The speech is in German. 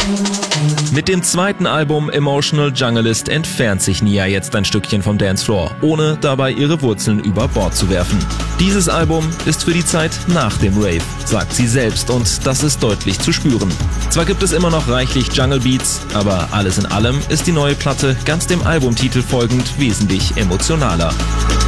Mit dem zweiten Album Emotional Junglist entfernt sich Nia jetzt ein Stückchen vom Dancefloor, ohne dabei ihre Wurzeln über Bord zu werfen. Dieses Album ist für die Zeit nach dem Rave, sagt sie selbst, und das ist deutlich zu spüren. Zwar gibt es immer noch reichlich Jungle Beats, aber alles in allem ist die neue Platte ganz dem Albumtitel folgend wesentlich emotionaler.